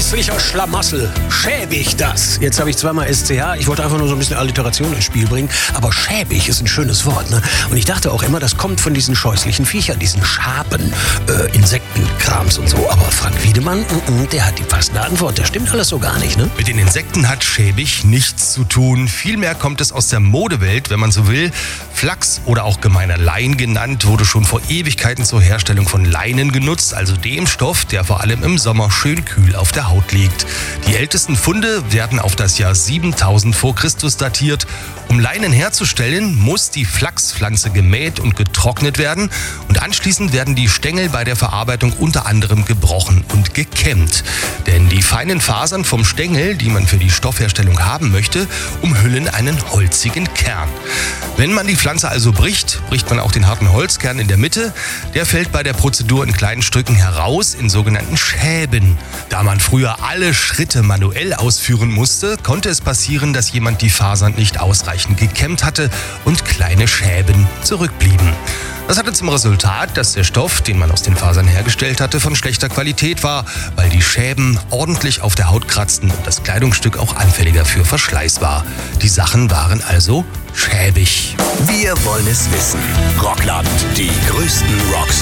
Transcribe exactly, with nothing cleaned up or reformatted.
Hässlicher Schlamassel. Schäbig das. Jetzt habe ich zweimal S C H. Ich wollte einfach nur so ein bisschen Alliteration ins Spiel bringen. Aber schäbig ist ein schönes Wort, ne? Und ich dachte auch immer, das kommt von diesen scheußlichen Viechern, diesen Schaben, äh, Insektenkrams und so. Aber Frank Wiedemann, mm, mm, der hat die passende Antwort. Das stimmt alles so gar nicht, ne? Mit den Insekten hat schäbig nichts zu tun. Vielmehr kommt es aus der Modewelt, wenn man so will. Flachs oder auch gemeiner Lein genannt, wurde schon vor Ewigkeiten zur Herstellung von Leinen genutzt, also dem Stoff, der vor allem im Sommer schön kühl auf der Haut liegt. Die ältesten Funde werden auf das Jahr siebentausend vor Christus datiert. Um Leinen herzustellen, muss die Flachspflanze gemäht und getrocknet werden und anschließend werden die Stängel bei der Verarbeitung unter anderem gebrochen und gekämmt. Denn die feinen Fasern vom Stängel, die man für die Stoffherstellung haben möchte, umhüllen einen holzigen Kern. Wenn man die Pflanze also bricht, bricht man auch den harten Holzkern in der Mitte. Der fällt bei der Prozedur in kleinen Stücken heraus, in sogenannten Schäben. Da man früher alle Schritte manuell ausführen musste, konnte es passieren, dass jemand die Fasern nicht ausreichend gekämmt hatte und kleine Schäben zurückblieben. Das hatte zum Resultat, dass der Stoff, den man aus den Fasern hergestellt hatte, von schlechter Qualität war, weil die Schäben ordentlich auf der Haut kratzten und das Kleidungsstück auch anfälliger für Verschleiß war. Die Sachen waren also schäbig. Wir wollen es wissen. Rockland, die größten Rocks